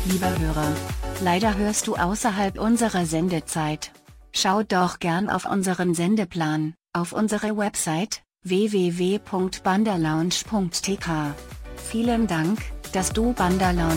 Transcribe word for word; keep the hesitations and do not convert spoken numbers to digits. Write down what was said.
Lieber Hörer, leider hörst du außerhalb unserer Sendezeit. Schau doch gern auf unseren Sendeplan, auf unsere Website, w w w punkt banderlounge punkt t k. Vielen Dank, dass du Banderlounge